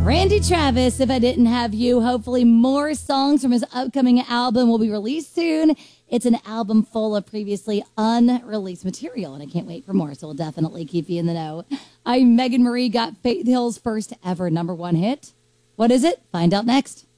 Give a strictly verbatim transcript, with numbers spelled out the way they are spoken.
Randy Travis, If I Didn't Have You. Hopefully more songs from his upcoming album will be released soon. It's an album full of previously unreleased material, and I can't wait for more, so we'll definitely keep you in the know. I'm Megan Marie, got Faith Hill's first ever number one hit. What is it? Find out next.